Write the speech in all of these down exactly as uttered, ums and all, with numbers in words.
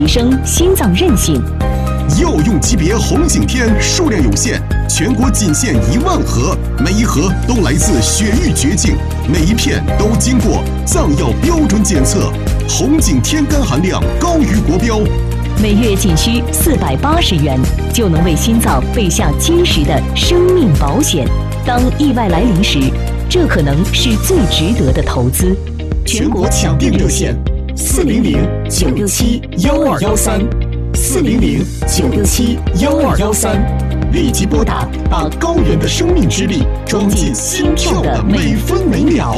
提升心脏韧性。 药用级别红景天数量有限，全国仅限一万盒，每一盒都来自雪域绝境，每一片都经过藏药标准检测，红景天苷含量高于国标。 每月仅需四百八十元，就能为心脏备下坚实的生命保险。当意外来临时，这可能是最值得的投资。 全国抢病热线：四零零九六七幺二幺三，四零零九六七幺二幺三，立即拨打，把高原的生命之力装进心跳的每分每秒。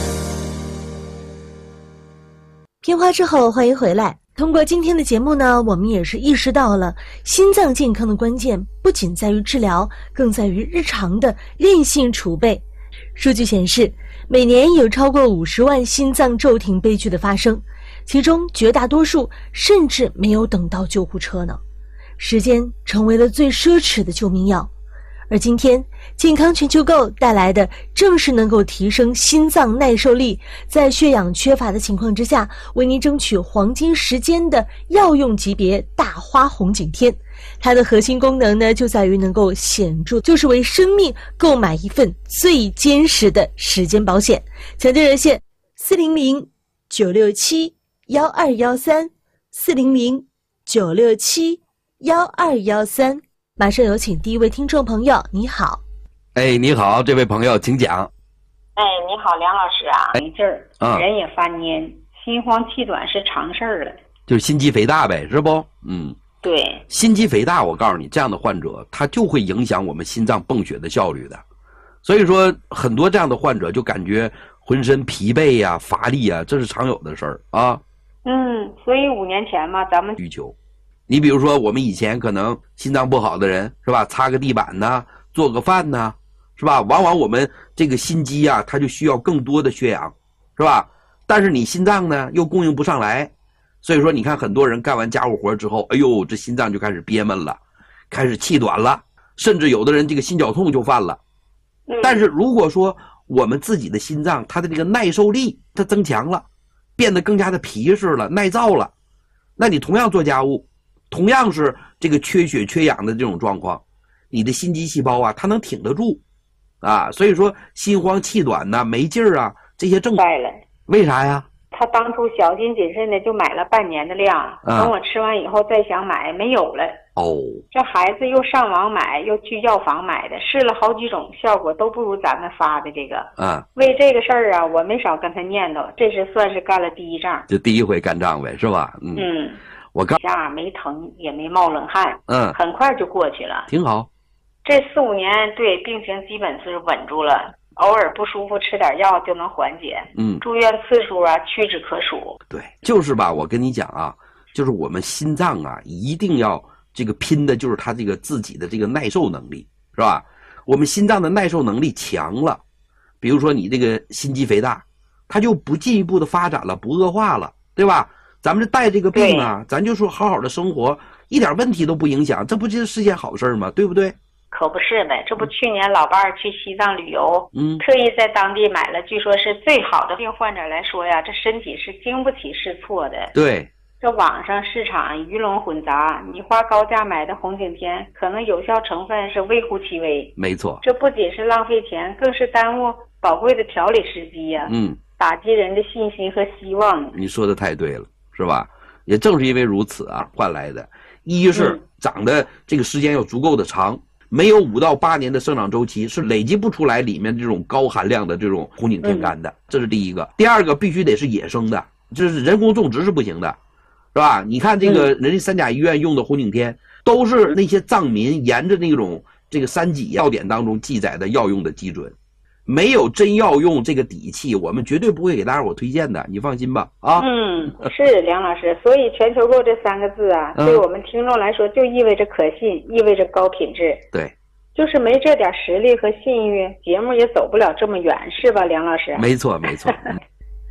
片花之后，欢迎回来。通过今天的节目呢，我们也是意识到了心脏健康的关键不仅在于治疗，更在于日常的韧性储备。数据显示，每年有超过五十万心脏骤停悲剧的发生，其中绝大多数甚至没有等到救护车呢。时间成为了最奢侈的救命药。而今天健康全球购带来的正是能够提升心脏耐受力，在血氧缺乏的情况之下，为您争取黄金时间的药用级别大花红景天。它的核心功能呢，就在于能够显著就是为生命购买一份最坚实的时间保险。抢救热线四零零九六七幺二幺三，四零零九六七幺二幺三。马上有请第一位听众朋友，你好。 哎，你好，这位朋友，请讲。 哎，你好，梁老师啊，没劲儿、 啊， 人也发蔫，心慌气短是常事儿了， 就是心肌肥大呗，是不？嗯， 对， 心肌肥大，我告诉你，这样的患者他就会影响我们心脏泵血的效率的，所以说很多这样的患者就感觉浑身疲惫呀、啊、乏力啊，这是常有的事儿啊。 嗯，所以五年前嘛，咱们需求。你比如说我们以前可能心脏不好的人是吧，擦个地板呐，做个饭呐，是吧，往往我们这个心肌啊它就需要更多的血氧，是吧，但是你心脏呢又供应不上来，所以说你看很多人干完家务活之后，哎呦这心脏就开始憋闷了，开始气短了，甚至有的人这个心绞痛就犯了。但是如果说我们自己的心脏它的这个耐受力它增强了，变得更加的皮实了，耐造了，那你同样做家务，同样是这个缺血缺氧的这种状况，你的心肌细胞啊它能挺得住啊，所以说心慌气短呐、没劲儿啊这些症状坏了。 为啥呀？ 他当初小心谨慎的就买了半年的量，等、啊、我吃完以后再想买没有了。 哦， 这孩子又上网买，又去药房买的，试了好几种，效果都不如咱们发的这个。 啊， 为这个事儿啊，我没少跟他念叨，这是算是干了第一仗， 就第一回干仗呗，是吧？嗯。 嗯我刚下没疼也没冒冷汗， 嗯， 很快就过去了， 挺好。 这四五年对病情基本是稳住了，偶尔不舒服吃点药就能缓解， 嗯， 住院次数啊屈指可数。 对，就是吧，我跟你讲啊，就是我们心脏啊一定要这个拼的就是它这个自己的这个耐受能力，是吧？我们心脏的耐受能力强了，比如说你这个心肌肥大，它就不进一步的发展了，不恶化了，对吧？咱们这带这个病啊，咱就说好好的生活，一点问题都不影响，这不就是件好事吗？对不对？ 可不是呗，这不去年老伴儿去西藏旅游， 嗯， 特意在当地买了，据说是最好的。病患者来说呀，这身体是经不起试错的。 对， 这网上市场鱼龙混杂，你花高价买的红景天，可能有效成分是微乎其微。 没错， 这不仅是浪费钱，更是耽误宝贵的调理时机呀， 嗯， 打击人的信心和希望。 你说的太对了。是吧？也正是因为如此啊，换来的一是长的这个时间要足够的长，没有五到八年的生长周期，是累积不出来里面这种高含量的这种红景天苷的，这是第一个。第二个必须得是野生的，就是人工种植是不行的，是吧？你看这个人家三甲医院用的红景天，都是那些藏民沿着那种这个三几药典当中记载的药用的基准。没有真药用这个底气，我们绝对不会给大家伙推荐的，你放心吧啊。 嗯，是梁老师，所以全球购这三个字啊，嗯、对我们听众来说就意味着可信，意味着高品质。 对， 就是没这点实力和信誉，节目也走不了这么远，是吧，梁老师？ 没错，没错。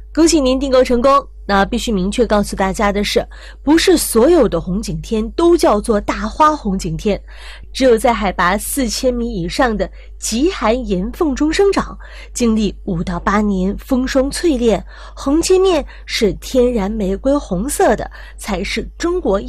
恭喜您订购成功。那必须明确告诉大家的是，不是所有的红景天都叫做大花红景天，只有在海拔四千米以上的极寒岩缝中生长，经历五到八年风霜淬炼，红切面是天然玫瑰红色的，才是中国